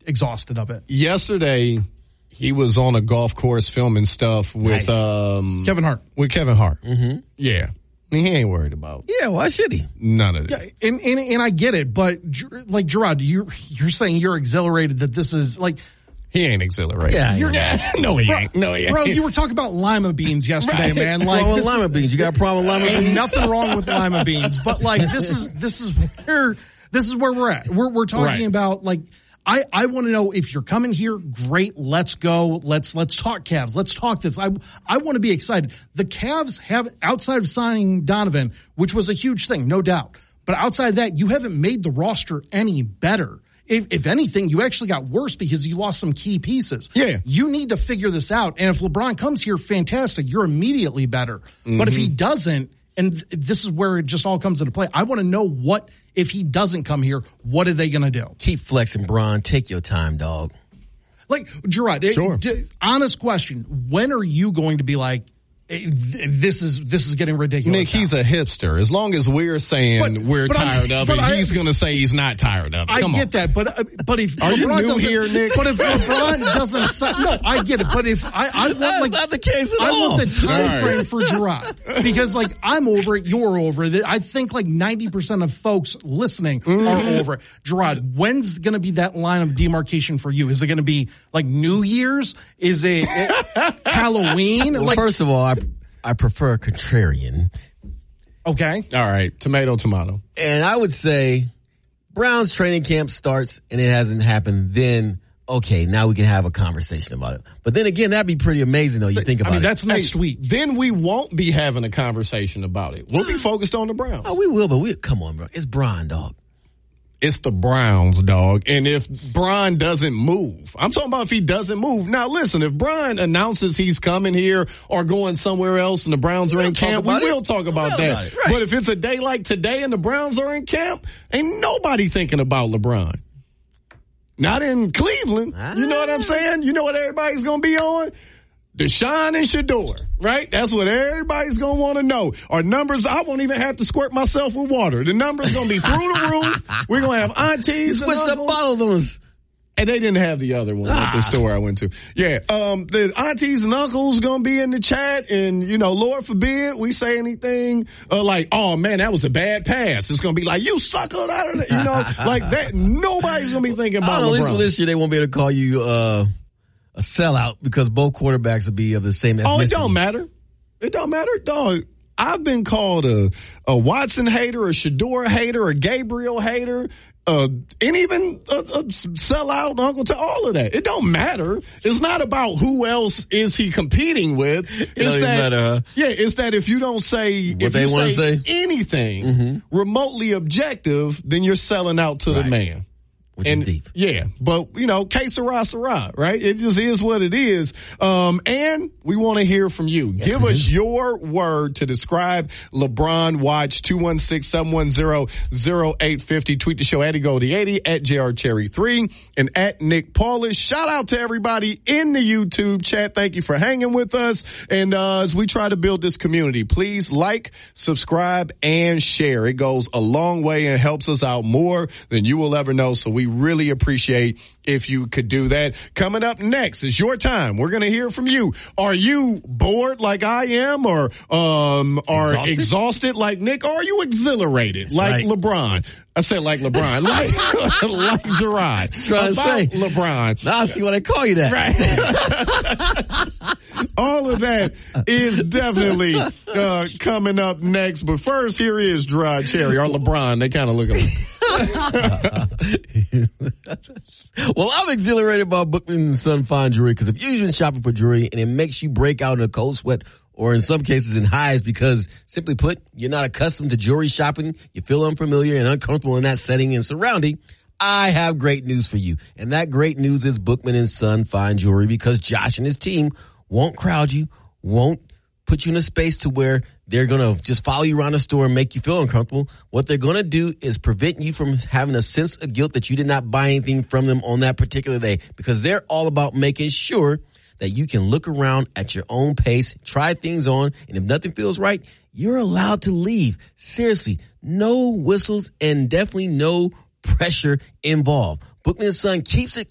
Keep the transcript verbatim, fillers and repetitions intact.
exhausted of it. Yesterday, he was on a golf course filming stuff with Nice. um, Kevin Hart. With Kevin Hart. Mm-hmm. Yeah. He ain't worried about Yeah, why should he? none of this. Yeah, and, and and I get it, but Ger- like Gerard, you're you're saying you're exhilarated that this is like He ain't exhilarated. Yeah, you're, no, he ain't. No, he ain't. bro. You were talking about lima beans yesterday, Right. man. What's Like wrong with this, lima beans? You got a problem with lima ain't beans? nothing wrong with lima beans, but like this is this is where this is where we're at. We're we're talking Right. about like. I, I want to know if you're coming here, great, let's go. Let's, let's talk Cavs. Let's talk this. I, I want to be excited. The Cavs have, outside of signing Donovan, which was a huge thing, no doubt. But outside of that, you haven't made the roster any better. If, if anything, you actually got worse because you lost some key pieces. Yeah. You need to figure this out. And if LeBron comes here, fantastic. You're immediately better. Mm-hmm. But if he doesn't, and th- this is where it just all comes into play, I want to know what, if he doesn't come here, what are they going to do? Keep flexing, Bron. Take your time, dog. Like, Gerard, Sure. d- honest question. When are you going to be like, eh, th- this is this is getting ridiculous? Nick, now? he's a hipster. As long as we're saying But- we're but I'm- tired of but it, I- he's going to say he's not tired of it. I Come get on. that, but uh, but if Are you LeBron new doesn't- here, Nick? But if LeBron doesn't, si- no, I get it. But if I, I want That's like not the case at I all. want the time All right. frame for Gerard because like I'm over it, you're over it. I think like ninety percent of folks listening Mm-hmm. are over it. Gerard, when's going to be that line of demarcation for you? Is it going to be like New Year's? Is it eh, Halloween? Well, like first of all, I I prefer a contrarian. okay. All right. Tomato, tomato. And I would say Brown's training camp starts and it hasn't happened, then okay, now we can have a conversation about it. But then again, that'd be pretty amazing though, you think I about mean, it. that's next week. Then we won't be having a conversation about it. We'll be focused on the Browns. Oh, we will, but we come on, bro. It's Bron, dog. It's the Browns, dog. And if Bron doesn't move, I'm talking about if he doesn't move. Now, listen, if Bron announces he's coming here or going somewhere else and the Browns are We'll in talk camp, we about it. will talk about We'll that. about it, right. But if it's a day like today and the Browns are in camp, ain't nobody thinking about LeBron. Not in Cleveland. You know what I'm saying? You know what everybody's going to be on? Deshaun and Shador, right? That's what everybody's going to want to know. Our numbers, I won't even have to squirt myself with water. The numbers going to be through the roof. We're going to have aunties and Switched up uncles. bottles on us. And they didn't have the other one at the store I went to. Yeah, um, the aunties and uncles going to be in the chat. And, you know, Lord forbid we say anything uh, like, oh, man, that was a bad pass. It's going to be like, you sucker. You know, like that. Nobody's going to be thinking I about don't know, at least for LeBron. this year, they won't be able to call you uh, a sellout because both quarterbacks will be of the same ethnicity. Oh, it don't matter. It don't matter, dog. I've been called a, a Watson hater, a Shador hater, a Gabriel hater, uh, and even a, a sellout Uncle to all of that. It don't matter. It's not about who else is he competing with. It's don't even that, matter, huh? yeah, it's that if you don't say, What if they you wanna say, say? anything Mm-hmm. remotely objective, then you're selling out to the Right. man. Which And is deep. yeah, but you know, que sera, sera, right? It just is what it is. Um, and we want to hear from you. Yes, Give we us do. your word to describe LeBron Watch, two one six, seven one zero, zero eight five zero. Tweet the show at Goldie eighty, at J R Cherry three, and at Nick Paulus. Shout out to everybody in the YouTube chat. Thank you for hanging with us. And uh, as we try to build this community, please like, subscribe, and share. It goes a long way and helps us out more than you will ever know. So we really appreciate if you could do that. Coming up next is your time. We're going to hear from you. Are you bored like I am, or um, are exhausted, Exhausted? like Nick? Or are you exhilarated That's like right. LeBron? I said like LeBron, like like Gerard. Trying to About say. LeBron. Now I see why they call you that. Right. All of that is definitely uh, coming up next. But first, here is Gerard Cherry or LeBron. They kind of look alike. Well, I'm exhilarated about Bookman and Son Fine Jewelry because if you've been shopping for jewelry and it makes you break out in a cold sweat or in some cases in hives because, simply put, you're not accustomed to jewelry shopping, you feel unfamiliar and uncomfortable in that setting and surrounding, I have great news for you. And that great news is Bookman and Son Fine Jewelry because Josh and his team won't crowd you, won't put you in a space to where they're going to just follow you around the store and make you feel uncomfortable. What they're going to do is prevent you from having a sense of guilt that you did not buy anything from them on that particular day because they're all about making sure that you can look around at your own pace, try things on, and if nothing feels right, you're allowed to leave. Seriously, no whistles and definitely no pressure involved. Bookman and Son keeps it